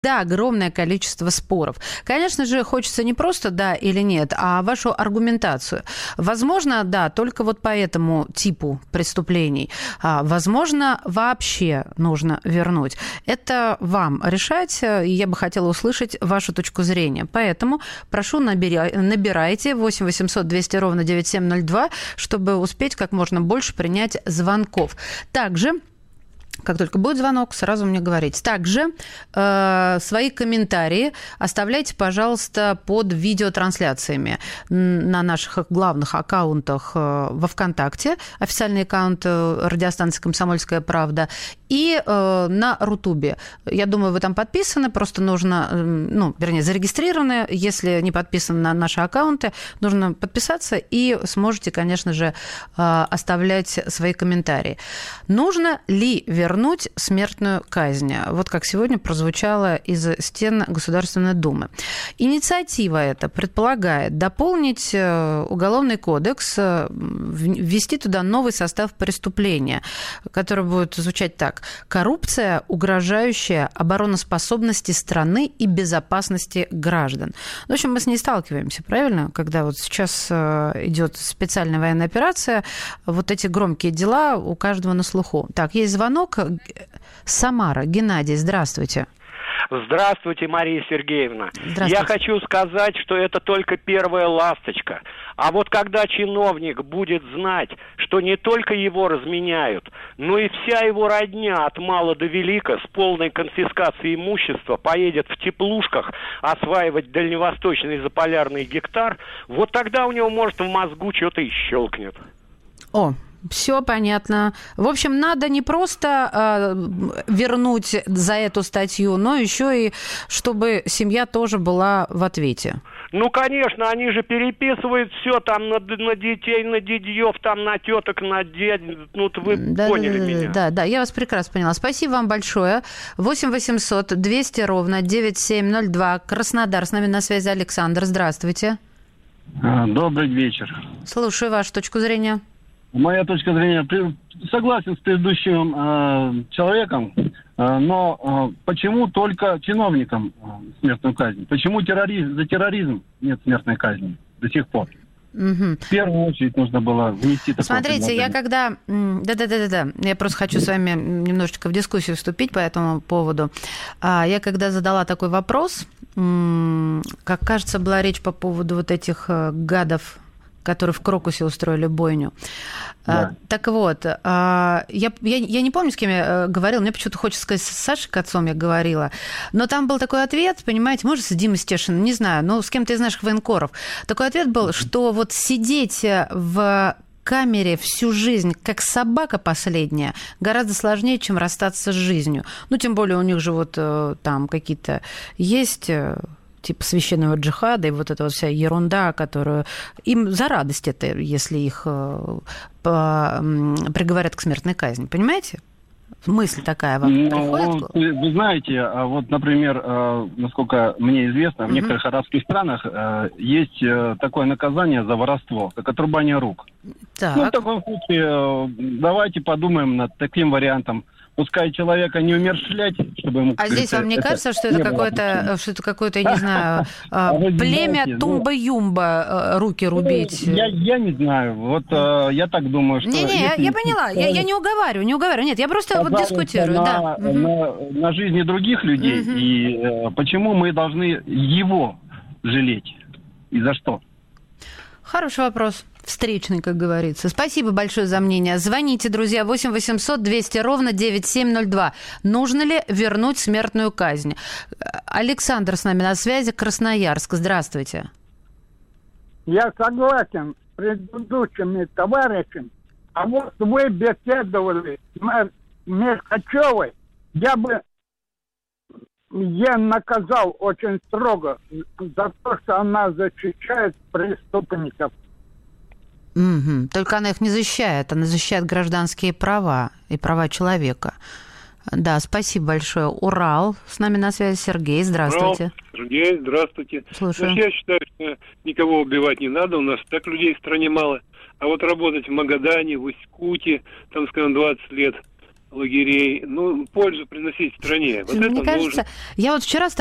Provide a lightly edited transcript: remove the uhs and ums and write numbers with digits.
Да, огромное количество споров. Конечно же, хочется не просто да или нет, а вашу аргументацию. Возможно, да, только вот по этому типу преступлений. Возможно, вообще нужно вернуть. Это вам решать, и я бы хотела услышать вашу точку зрения. Поэтому прошу, набирайте 8 800 200 ровно 9702, чтобы успеть как можно больше принять звонков. Также как только будет звонок, сразу мне говорите. Также свои комментарии оставляйте, пожалуйста, под видеотрансляциями на наших главных аккаунтах во ВКонтакте, официальный аккаунт радиостанции «Комсомольская правда», и на Рутубе. Я думаю, вы там подписаны, просто нужно, зарегистрированы. Если не подписаны на наши аккаунты, нужно подписаться, и сможете, конечно же, оставлять свои комментарии. Нужно ли вернуть смертную казнь? Вот как сегодня прозвучало из стен Государственной Думы. Инициатива эта предполагает дополнить Уголовный кодекс, ввести туда новый состав преступления, который будет звучать так: коррупция, угрожающая обороноспособности страны и безопасности граждан. В общем, мы с ней сталкиваемся, правильно? Когда вот сейчас идет специальная военная операция, вот эти громкие дела у каждого на слуху. Так, есть звонок. Самара. Геннадий, здравствуйте. Здравствуйте, Мария Сергеевна. Здравствуйте. Я хочу сказать, что это только первая ласточка. А вот когда чиновник будет знать, что не только его разменяют, но и вся его родня от мала до велика с полной конфискацией имущества поедет в теплушках осваивать дальневосточный заполярный гектар, вот тогда у него, может, в мозгу что-то и щелкнет. Все понятно. В общем, надо не просто вернуть за эту статью, но еще и чтобы семья тоже была в ответе. Ну, конечно, они же переписывают все там на детей, на дядьев, там на теток, на дядь. Ну, вы поняли меня. Да, я вас прекрасно поняла. Спасибо вам большое. 8 800 200 ровно 9702. Краснодар. С нами на связи Александр. Здравствуйте. Добрый вечер. Слушаю вашу точку зрения. Моя точка зрения, согласен с предыдущим человеком, но почему только чиновникам смертную казнь? Почему за терроризм нет смертной казни до сих пор? Угу. В первую очередь нужно было внести такое Смотрите, я когда... Да. Я просто хочу с вами немножечко в дискуссию вступить по этому поводу. Я когда задала такой вопрос, как кажется, была речь по поводу вот этих гадов, которые в Крокусе устроили бойню. Да. Так вот, я не помню, с кем я говорила, мне почему-то хочется сказать, с Сашей Кацом я говорила, но там был такой ответ, понимаете, может, с Димой Стешиным, не знаю, но с кем-то из наших военкоров. Такой ответ был, что вот сидеть в камере всю жизнь, как собака последняя, гораздо сложнее, чем расстаться с жизнью. Ну, тем более у них же вот там какие-то есть... типа священного джихада и вот эта вот вся ерунда, которую им за радость это, если их приговорят к смертной казни. Понимаете? Мысль такая вам приходит? Вы знаете, вот, например, насколько мне известно, в некоторых арабских странах есть такое наказание за воровство, как отрубание рук. Так. Ну, в таком случае давайте подумаем над таким вариантом. Пускай человека не умершлять, чтобы ему... А здесь вам не кажется, что это какое-то, я не знаю, племя Тумба-Юмба руки рубить? Я не знаю. Вот я так думаю, что... Я поняла. Я не уговариваю. Нет, я просто вот дискутирую. На жизни других людей. И почему мы должны его жалеть? И за что? Хороший вопрос. Встречный, как говорится. Спасибо большое за мнение. Звоните, друзья, 8 800 200 ровно 9702. Нужно ли вернуть смертную казнь? Александр с нами на связи, Красноярск. Здравствуйте. Я согласен с предыдущими товарищами. А вот вы беседовали с Меркачевой. Я наказал очень строго за то, что она защищает преступников. Угу. Только она их не защищает, она защищает гражданские права и права человека. Да, спасибо большое. Урал, с нами на связи Сергей, здравствуйте. Сергей, здравствуйте. Слушаю. Я считаю, что никого убивать не надо, у нас так людей в стране мало. А вот работать в Магадане, в Усть-Куте, там, скажем, 20 лет, лагерей, пользу приносить стране. Вот Мне это кажется, нужно. я вот вчера